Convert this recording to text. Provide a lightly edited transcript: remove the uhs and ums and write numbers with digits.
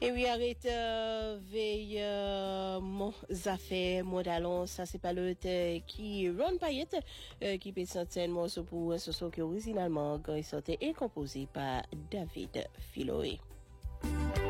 Et oui, arrête, veille, mon affaire, mon talon, ça c'est pas le qui Ron Payette, qui peut sortir un morceau pour un morceau qui originalement, quand il sortait, est composé par David Filoé.